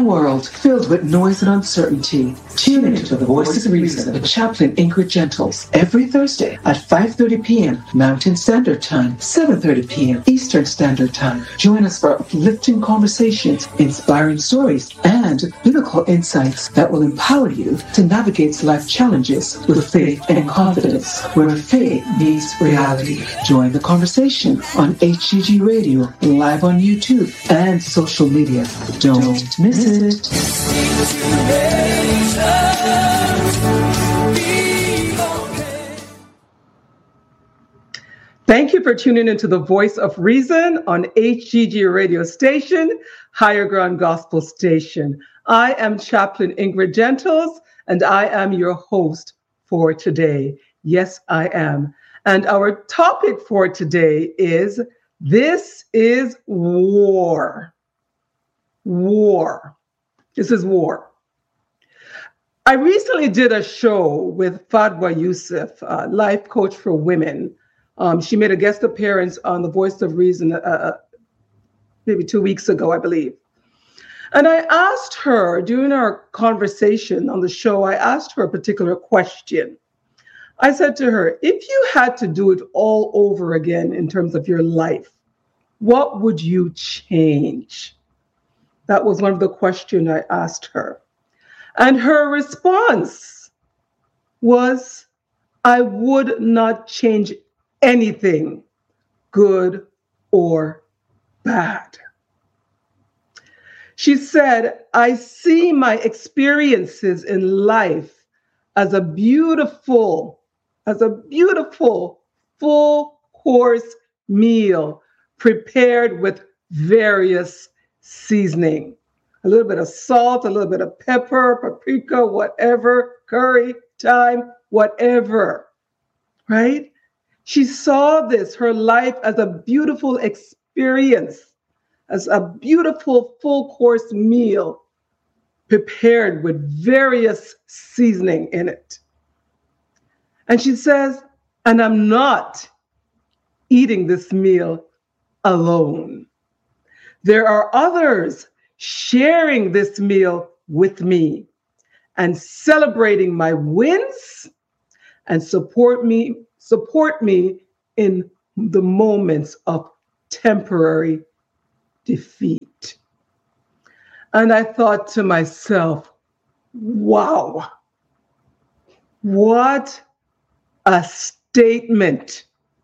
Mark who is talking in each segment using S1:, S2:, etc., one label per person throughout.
S1: world filled with noise and uncertainty, tune into the Voice of Reason with Chaplain Ingrid Gentles every Thursday at 5:30 p.m. Mountain Standard Time, 7:30 p.m. Eastern Standard Time. Join us for uplifting conversations, inspiring stories, and biblical insights that will empower you to navigate life challenges with faith and confidence, where faith meets reality. Join the conversation on HGG Radio, live on YouTube, and social media. Don't miss it.
S2: Thank you for tuning into the Voice of Reason on HGG Radio Station, Higher Ground Gospel Station. I am Chaplain Ingrid Gentles, and I am your host for today. Yes, I am. And our topic for today is, this is war. War. This is war. I recently did a show with Fadwa Youssef, life coach for women. She made a guest appearance on The Voice of Reason maybe 2 weeks ago, I believe. And I asked her, during our conversation on the show, I asked her a particular question. I said to her, if you had to do it all over again in terms of your life, what would you change? That was one of the questions I asked her. And her response was, I would not change anything, good or bad. She said, I see my experiences in life as a beautiful full course meal prepared with various seasoning. A little bit of salt, a little bit of pepper, paprika, whatever, curry, thyme, whatever, right? She saw this, her life, as a beautiful experience, as a beautiful full course meal prepared with various seasoning in it. And she says, and I'm not eating this meal alone. There are others sharing this meal with me and celebrating my wins and support me in the moments of temporary defeat. And I thought to myself, wow, what a statement.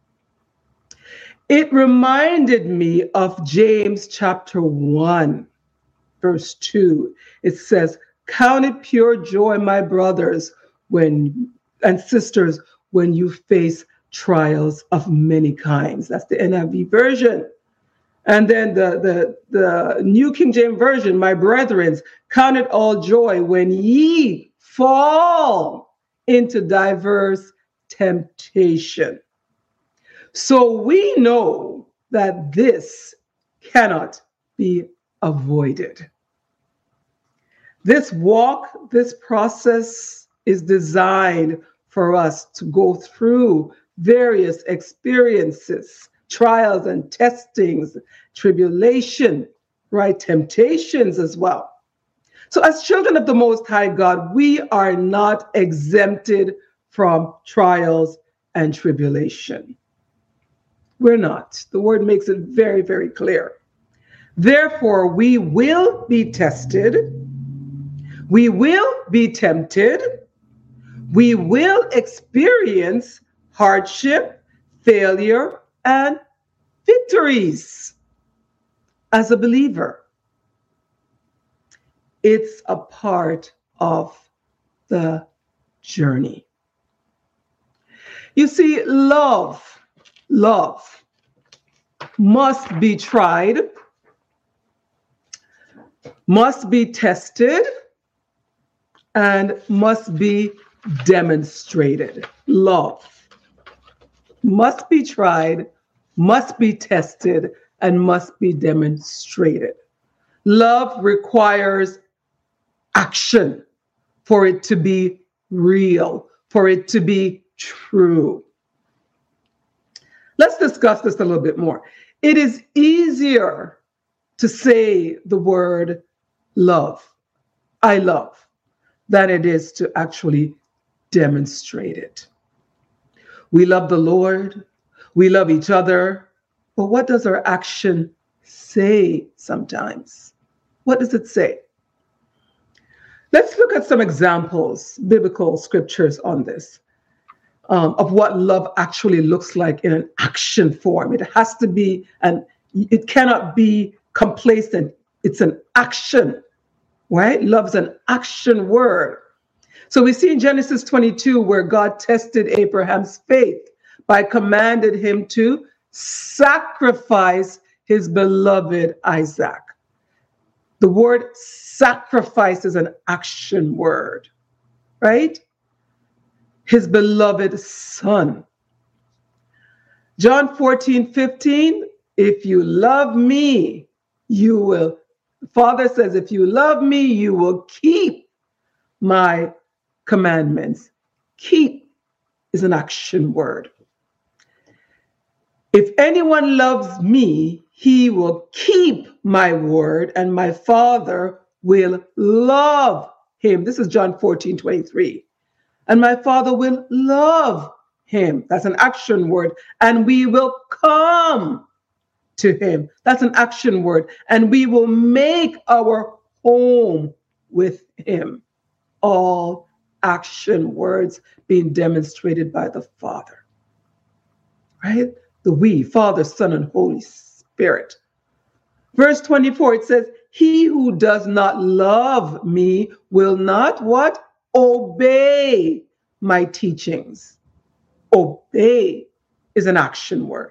S2: It reminded me of James chapter 1, verse 2. It says, count it pure joy, my brothers and sisters, when you face trials of many kinds. That's the NIV version. And then the New King James Version, my brethren, count it all joy when ye fall into diverse temptation. So we know that this cannot be avoided. This walk, this process is designed for us to go through various experiences, trials and testings, tribulation, right? Temptations as well. So as children of the Most High God, we are not exempted from trials and tribulation. We're not. The word makes it very, very clear. Therefore, we will be tested. We will be tempted. We will experience hardship, failure, and victories as a believer. It's a part of the journey. You see, love must be tried, must be tested, and must be demonstrated. Love must be tried, must be tested, and must be demonstrated. Love requires action for it to be real, for it to be true. Let's discuss this a little bit more. It is easier to say the word love. I love than it is to actually demonstrate it. We love the Lord, we love each other, but what does our action say sometimes? What does it say? Let's look at some examples, biblical scriptures on this, of what love actually looks like in an action form. It has to be, and it cannot be complacent. It's an action, right? Love's an action word. So we see in Genesis 22 where God tested Abraham's faith by commanding him to sacrifice his beloved Isaac. The word sacrifice is an action word, right? His beloved son. John 14:15, if you love me, you will. The Father says, if you love me, you will keep my commandments. Keep is an action word. If anyone loves me, he will keep my word, and my Father will love him. This is John 14:23. And my Father will love him. That's an action word. And we will come to him. That's an action word. And we will make our home with him. All action words being demonstrated by the Father. Right? The we, Father, Son, and Holy Spirit. Verse 24, it says, he who does not love me will not what? Obey my teachings. Obey is an action word.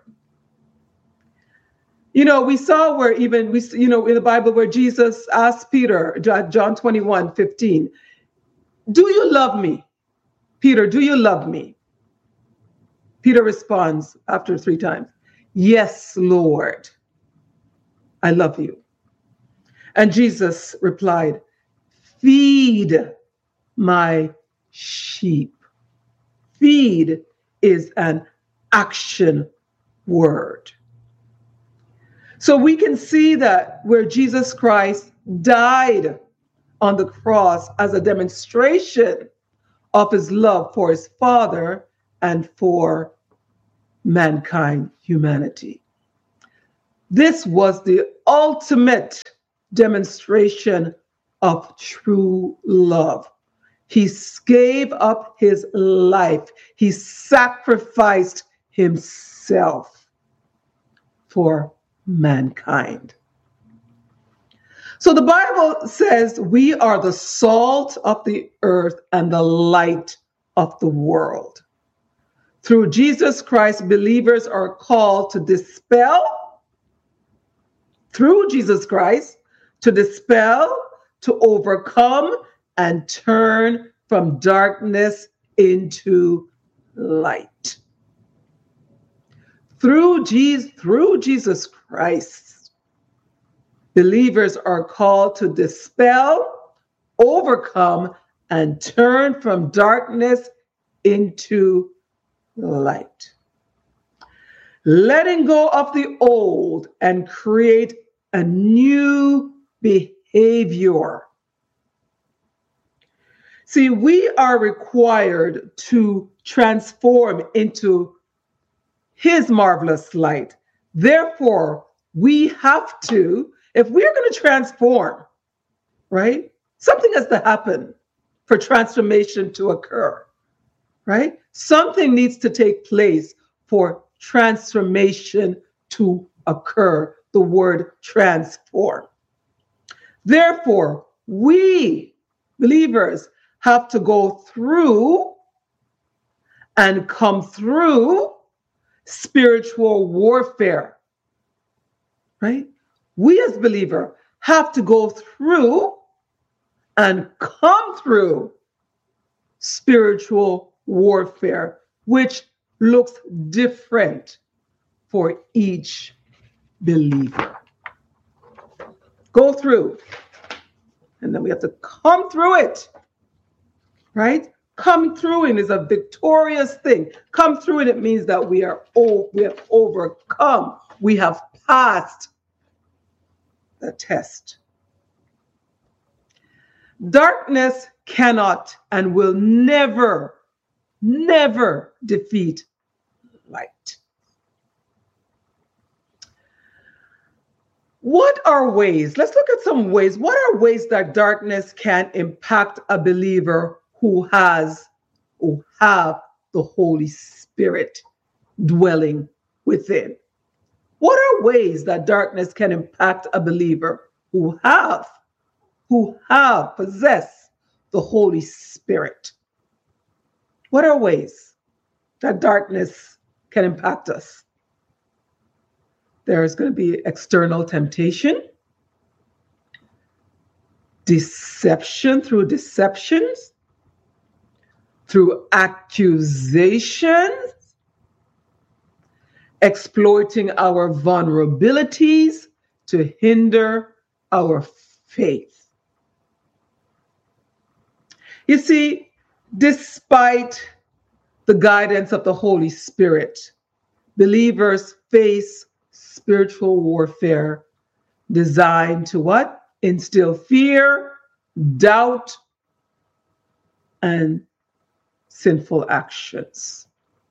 S2: You know, we saw where even, in the Bible where Jesus asked Peter, John 21:15, do you love me? Peter, do you love me? Peter responds after 3 times, yes, Lord, I love you. And Jesus replied, feed my sheep. Feed is an action word. So we can see that where Jesus Christ died on the cross as a demonstration of his love for his Father and for mankind, humanity. This was the ultimate demonstration of true love. He gave up his life. He sacrificed himself for mankind. So the Bible says we are the salt of the earth and the light of the world. Through Jesus Christ, believers are called to dispel, through Jesus Christ, to dispel, to overcome, and turn from darkness into light. Through Jesus Christ, believers are called to dispel, overcome, and turn from darkness into light. Letting go of the old and create a new behavior. See, we are required to transform into his marvelous light. Therefore, we have to, if we're going to transform, right? Something has to happen for transformation to occur, right? Something needs to take place for transformation to occur. The word transform. Therefore, we believers have to go through and come through spiritual warfare, right? We as believers have to go through and come through spiritual warfare, which looks different for each believer. Go through, and then we have to come through it, right? Come through it is a victorious thing. Come through it, it means that we have overcome. We have passed the test. Darkness cannot and will never, never defeat light. What are ways? Let's look at some ways. What are ways that darkness can impact a believer who have the Holy Spirit dwelling within? What are ways that darkness can impact a believer who possess the Holy Spirit? What are ways that darkness can impact us? There's going to be external temptation, deception through deceptions, through accusations, exploiting our vulnerabilities to hinder our faith. You see, despite the guidance of the Holy Spirit, believers face spiritual warfare designed to what? Instill fear, doubt, and sinful actions.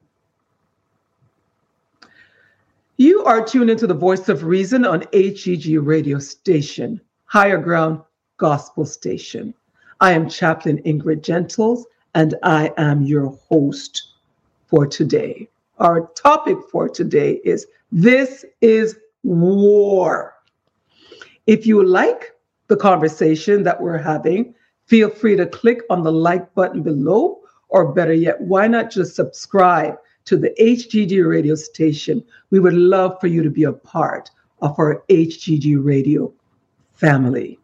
S2: You are tuned into the Voice of Reason on HGG radio station, Higher Ground Gospel Station. I am Chaplain Ingrid Gentles, and I am your host for today. Our topic for today is This is War. If you like the conversation that we're having, feel free to click on the like button below, or better yet, why not just subscribe to the HGG radio station? We would love for you to be a part of our HGG radio family.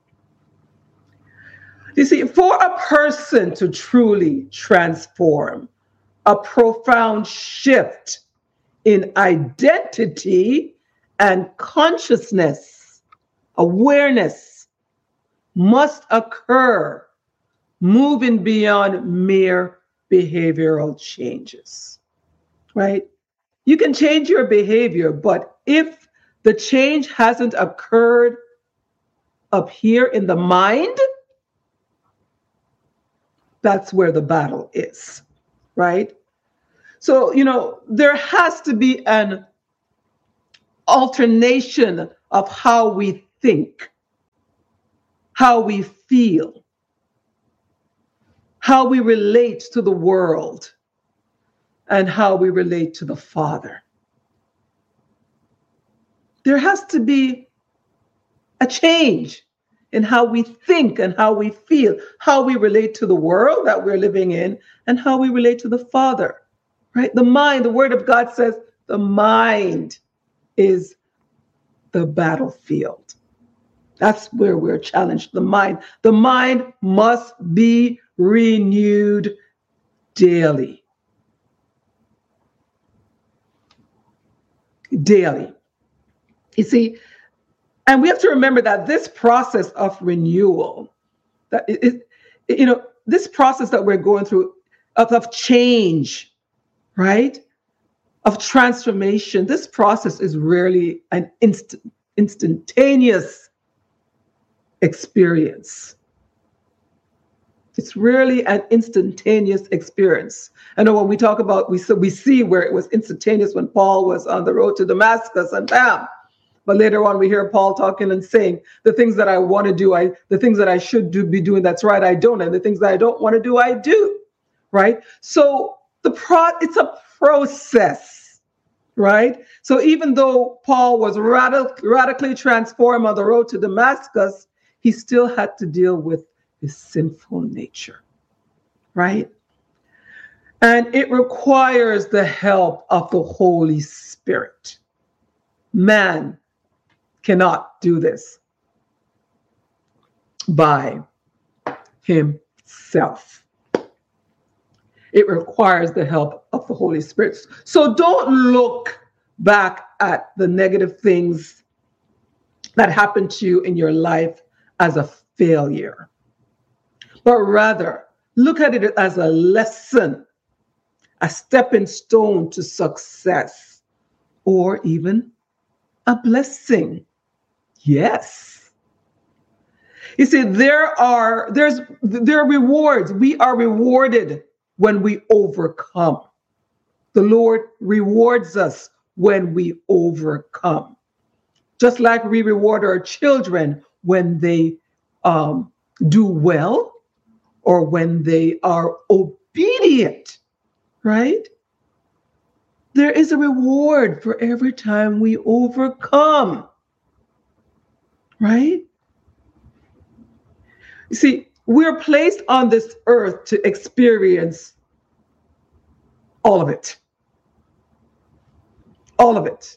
S2: You see, for a person to truly transform, a profound shift in identity and consciousness, awareness must occur, moving beyond mere behavioral changes, right? You can change your behavior, but if the change hasn't occurred up here in the mind, that's where the battle is, right? So, there has to be an alternation of how we think, how we feel, how we relate to the world, and how we relate to the Father. There has to be a change in how we think and how we feel, how we relate to the world that we're living in, and how we relate to the Father. Right? The mind, the Word of God says the mind is the battlefield. That's where we're challenged. The mind must be renewed daily. Daily. You see, and we have to remember that this process of renewal, this process that we're going through of change, right? Of transformation. This process is rarely an instantaneous experience. It's rarely an instantaneous experience. I know when we talk about, we see where it was instantaneous when Paul was on the road to Damascus and bam. But later on, we hear Paul talking and saying, the things that I want to do, the things that I should be doing, that's right, I don't. And the things that I don't want to do, I do, right? So it's a process, right? So even though Paul was radically transformed on the road to Damascus, he still had to deal with his sinful nature, right? And it requires the help of the Holy Spirit. Man cannot do this by himself. It requires the help of the Holy Spirit. So don't look back at the negative things that happened to you in your life as a failure, but rather look at it as a lesson, a stepping stone to success, or even a blessing. Yes. You see, there are rewards. We are rewarded when we overcome. The Lord rewards us when we overcome. Just like we reward our children when they do well or when they are obedient, right? There is a reward for every time we overcome, right? You see, we're placed on this earth to experience all of it. All of it.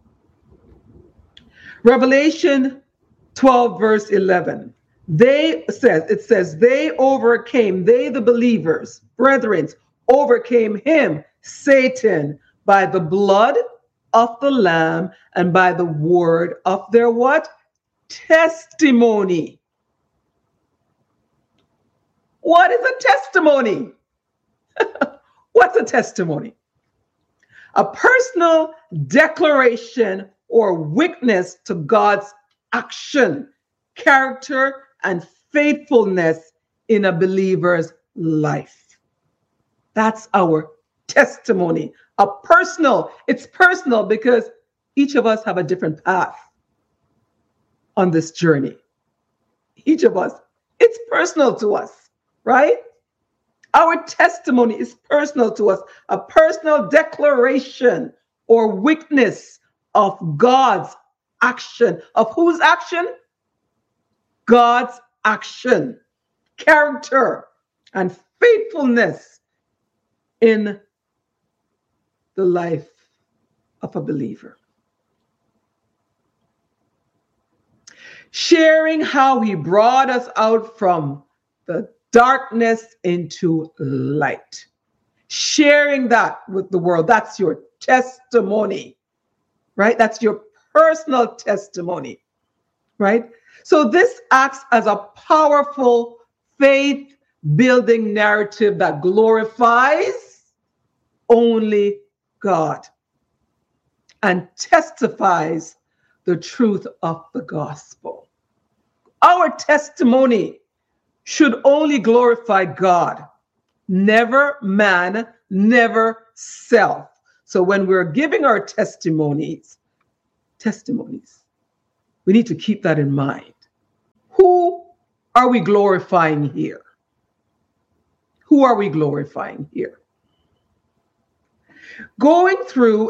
S2: Revelation 12, verse 11. It says, they overcame, they the believers, brethren, overcame him, Satan, by the blood of the Lamb and by the word of their what? Testimony. What is a testimony? What's a testimony? A personal declaration or witness to God's action, character, and faithfulness in a believer's life. That's our testimony. It's personal because each of us have a different path on this journey. Each of us, it's personal to us, right? Our testimony is personal to us, a personal declaration or witness of God's action. Of whose action? God's action, character, and faithfulness in the life of a believer. Sharing how he brought us out from the darkness into light. Sharing that with the world. That's your testimony, right? That's your personal testimony, right? So this acts as a powerful faith-building narrative that glorifies only God and testifies the truth of the gospel. Our testimony should only glorify God, never man, never self. So when we're giving our testimonies, we need to keep that in mind. Who are we glorifying here? Who are we glorifying here? Going through